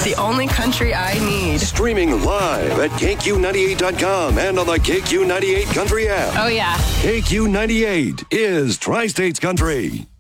the only country I need. Streaming live at KQ98.com and on the KQ98 Country app. Oh, yeah. KQ98 is Tri-States Country.